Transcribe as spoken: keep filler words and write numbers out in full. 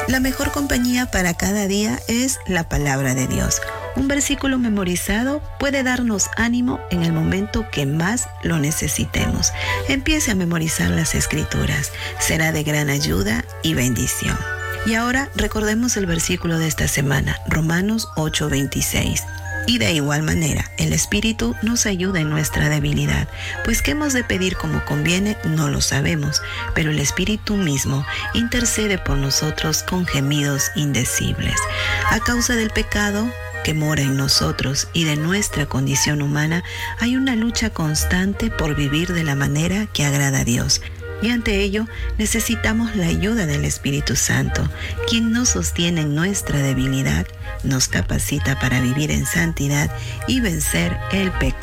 La mejor compañía para cada día es la palabra de Dios. Un versículo memorizado puede darnos ánimo en el momento que más lo necesitemos. Empiece a memorizar las escrituras. Será de gran ayuda y bendición. Y ahora recordemos el versículo de esta semana, Romanos ocho veintiséis. Y de igual manera, el Espíritu nos ayuda en nuestra debilidad, pues qué hemos de pedir como conviene no lo sabemos, pero el Espíritu mismo intercede por nosotros con gemidos indecibles. A causa del pecado que mora en nosotros y de nuestra condición humana, hay una lucha constante por vivir de la manera que agrada a Dios. Y ante ello necesitamos la ayuda del Espíritu Santo, quien nos sostiene en nuestra debilidad, nos capacita para vivir en santidad y vencer el pecado.